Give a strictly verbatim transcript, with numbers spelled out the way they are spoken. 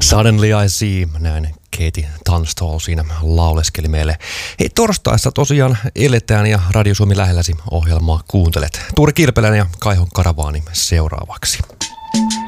Suddenly I See, näin Katie Tunstall siinä lauleskeli meille. Hei, torstaissa tosiaan eletään ja Radio Suomi lähelläsi ohjelmaa kuuntelet. Tuuri Kilpeläinen ja Kaihon Karavaani seuraavaksi.